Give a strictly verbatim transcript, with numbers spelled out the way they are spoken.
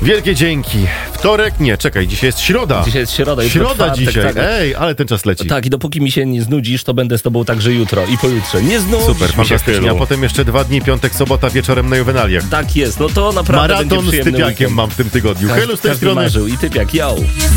Wielkie dzięki. Wtorek? Nie, czekaj, dzisiaj jest środa. Dzisiaj jest środa. jutro Środa czwartek, dzisiaj. tak. Ej, ale ten czas leci. Tak, i dopóki mi się nie znudzisz, to będę z tobą także jutro i pojutrze. Nie znudzisz Super, mi się, fantastycznie. A Chylu. potem jeszcze dwa dni, piątek, sobota, wieczorem na juwenaliach. Tak jest, no to naprawdę będzie Maraton z przyjemny typiakiem weekend. mam w tym tygodniu. Każdy- Helu z tej każdy strony. marzył i typiak, yo.